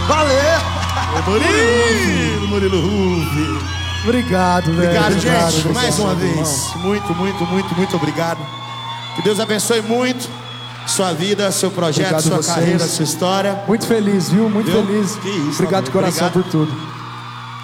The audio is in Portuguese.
Valeu! Murilo Ruff. Obrigado, velho. Obrigado, gente. Mais uma vez. Muito obrigado. Que Deus abençoe muito sua vida, seu projeto, sua carreira, sua história. Muito feliz, viu? Muito feliz. Que isso, obrigado de coração por tudo.